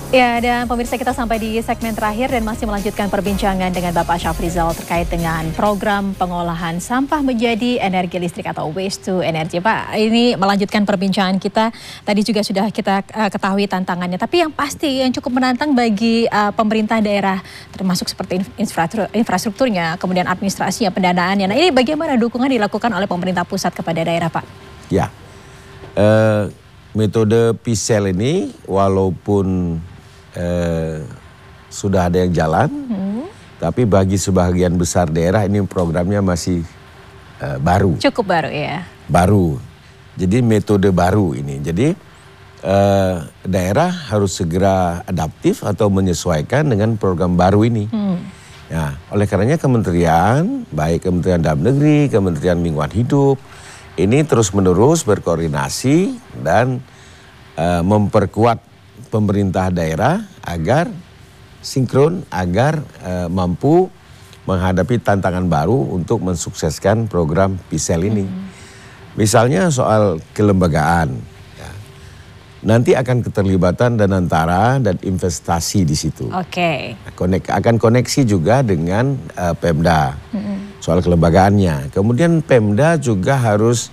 Ya, dan pemirsa kita sampai di segmen terakhir dan masih melanjutkan perbincangan dengan Bapak Syafrizal terkait dengan program pengolahan sampah menjadi energi listrik atau waste to energy. Pak, ini melanjutkan perbincangan kita. Tadi juga sudah kita ketahui tantangannya. Tapi yang pasti yang cukup menantang bagi pemerintah daerah, termasuk seperti infrastrukturnya, kemudian administrasinya, pendanaannya. Nah, ini bagaimana dukungan dilakukan oleh pemerintah pusat kepada daerah, Pak? Ya, metode PCEL ini walaupun sudah ada yang jalan, tapi bagi sebagian besar daerah ini programnya masih baru. Cukup baru ya? Baru. Jadi metode baru ini. Jadi daerah harus segera adaptif atau menyesuaikan dengan program baru ini. Ya, oleh karenanya kementerian, baik Kementerian Dalam Negeri, Kementerian Lingkungan Hidup, ini terus-menerus berkoordinasi dan memperkuat pemerintah daerah agar sinkron, agar mampu menghadapi tantangan baru untuk mensukseskan program PCEL ini. Misalnya soal kelembagaan, ya. Nanti akan keterlibatan Danantara dan investasi di situ. Oke. Akan koneksi juga dengan Pemda soal kelembagaannya. Kemudian Pemda juga harus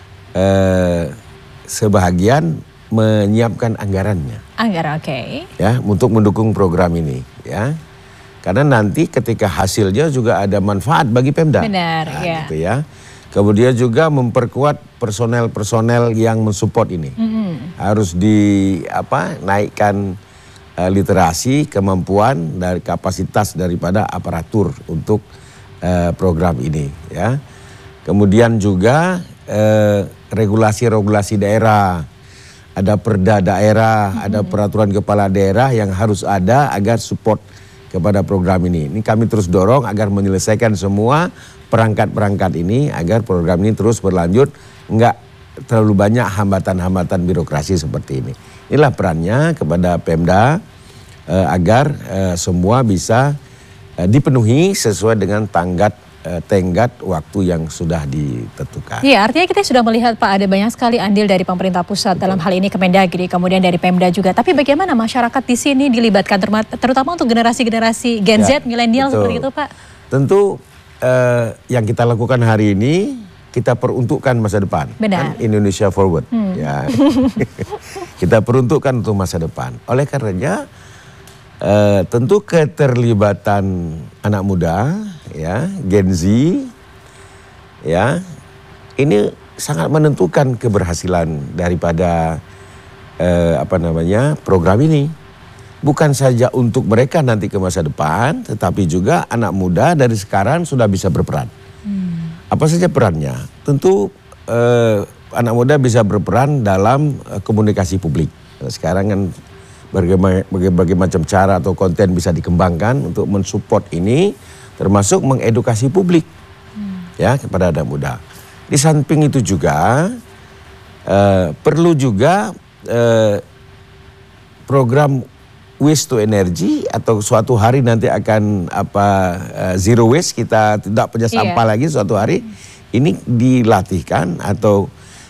sebahagian menyiapkan anggarannya. Anggaran, oke. Ya, untuk mendukung program ini, ya. Karena nanti ketika hasilnya juga ada manfaat bagi Pemda. Benar, nah, ya. gitu ya. Kemudian juga memperkuat personel-personel yang mensupport ini. Harus naikkan literasi, kemampuan dari kapasitas daripada aparatur untuk program ini, ya. Kemudian juga regulasi-regulasi daerah. Ada perda daerah, ada peraturan kepala daerah yang harus ada agar support kepada program ini. Ini kami terus dorong agar menyelesaikan semua perangkat-perangkat ini agar program ini terus berlanjut, enggak terlalu banyak hambatan-hambatan birokrasi seperti ini. Inilah perannya kepada Pemda agar semua bisa dipenuhi sesuai dengan tenggat waktu yang sudah ditentukan. Iya, artinya kita sudah melihat Pak ada banyak sekali andil dari pemerintah pusat. Betul. Dalam hal ini Kemendagri, kemudian dari Pemda juga. Tapi bagaimana masyarakat di sini dilibatkan terutama untuk generasi-generasi Gen Z, milenial seperti itu Pak? Tentu yang kita lakukan hari ini kita peruntukkan masa depan. Benar. Kan Indonesia Forward. Ya. Kita peruntukkan untuk masa depan. Oleh karenanya tentu keterlibatan anak muda, ya, Gen Z, ya, ini sangat menentukan keberhasilan daripada program ini. Bukan saja untuk mereka nanti ke masa depan, tetapi juga anak muda dari sekarang sudah bisa berperan. Apa saja perannya? Tentu anak muda bisa berperan dalam komunikasi publik. Sekarang kan berbagai macam cara atau konten bisa dikembangkan untuk mensupport ini, termasuk mengedukasi publik ya kepada anak muda. Di samping itu juga perlu juga program waste to energy atau suatu hari nanti akan zero waste, kita tidak punya sampah lagi suatu hari. Ini dilatihkan atau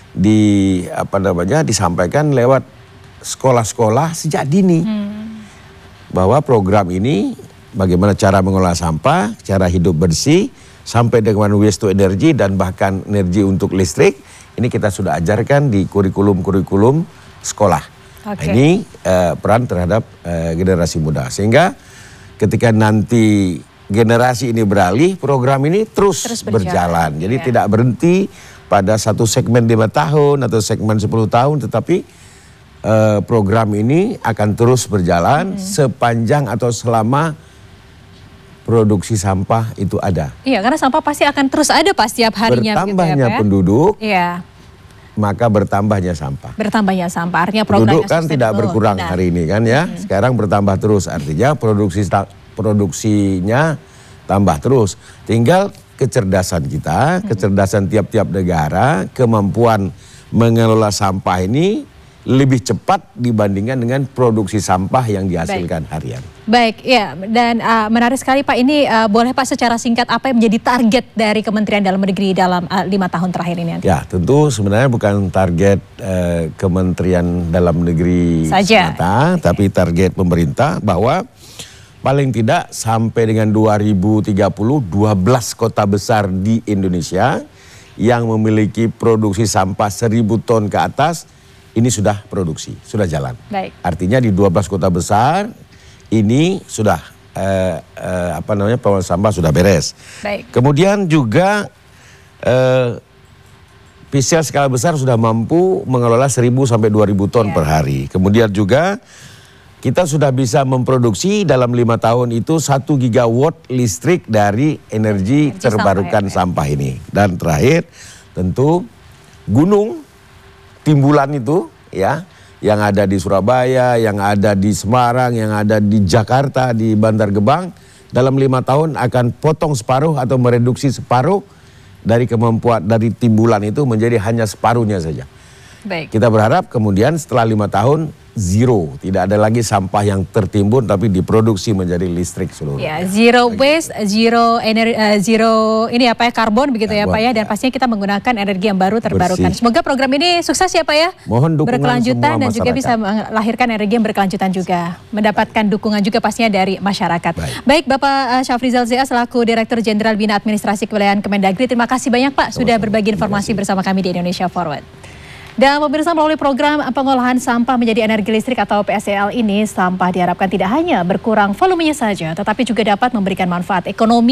disampaikan lewat sekolah-sekolah sejak dini bahwa program ini bagaimana cara mengolah sampah, cara hidup bersih sampai dengan waste to energy dan bahkan energi untuk listrik, ini kita sudah ajarkan di kurikulum sekolah. Okay. Nah, ini peran terhadap generasi muda, sehingga ketika nanti generasi ini beralih, program ini terus berjalan. Jadi tidak berhenti pada satu segmen 5 tahun atau segmen 10 tahun, tetapi program ini akan terus berjalan sepanjang atau selama produksi sampah itu ada. Iya, karena sampah pasti akan terus ada setiap harinya. Bertambahnya penduduk, maka bertambahnya sampah. Bertambahnya sampah, artinya penduduk kan tidak berkurang hari ini kan ya. Sekarang bertambah terus, artinya produksinya tambah terus. Tinggal kecerdasan kita, kecerdasan tiap-tiap negara, kemampuan mengelola sampah ini lebih cepat dibandingkan dengan produksi sampah yang dihasilkan harian. Baik, ya, dan menarik sekali Pak, ini boleh Pak secara singkat apa yang menjadi target dari Kementerian Dalam Negeri dalam 5 tahun terakhir ini? Ya, tentu sebenarnya bukan target Kementerian Dalam Negeri saja, semata, tapi target pemerintah bahwa paling tidak sampai dengan 2030, 12 kota besar di Indonesia yang memiliki produksi sampah 1.000 ton ke atas, ini sudah produksi, sudah jalan. Baik. Artinya di 12 kota besar ini sudah pengolahan sampah sudah beres. Baik. Kemudian juga PCL skala besar sudah mampu mengelola 1.000 sampai 2.000 ton per hari. Kemudian juga kita sudah bisa memproduksi dalam 5 tahun itu 1 gigawatt listrik dari energi terbarukan sampah ini. Dan terakhir tentu gunung timbulan itu ya, yang ada di Surabaya, yang ada di Semarang, yang ada di Jakarta, di Bantar Gebang, dalam 5 tahun akan potong separuh atau mereduksi separuh dari kemampuan dari timbulan itu menjadi hanya separuhnya saja. Baik. Kita berharap kemudian setelah 5 tahun zero, tidak ada lagi sampah yang tertimbun tapi diproduksi menjadi listrik seluruh. Ya, zero waste, zero ini karbon begitu ya Pak ya, dan pastinya kita menggunakan energi yang baru terbarukan. Semoga program ini sukses ya Pak ya. Mohon dukungan berkelanjutan dan juga masyarakat. bisa melahirkan energi yang berkelanjutan juga, mendapatkan dukungan juga pastinya dari masyarakat. Baik Bapak Syafrizal ZA selaku Direktur Jenderal Bina Administrasi Kewilayahan Kemendagri, terima kasih banyak Pak sudah berbagi informasi bersama kami di Indonesia Forward. Dan pemirsa, melalui program pengolahan sampah menjadi energi listrik atau PSEL ini, sampah diharapkan tidak hanya berkurang volumenya saja, tetapi juga dapat memberikan manfaat ekonomi